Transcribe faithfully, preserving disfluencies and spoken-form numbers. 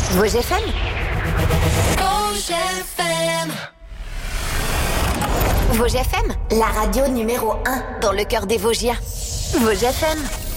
Vosges F M. Vosges F M. Vosges F M, la radio numéro un dans le cœur des Vosgiens. Vosges F M.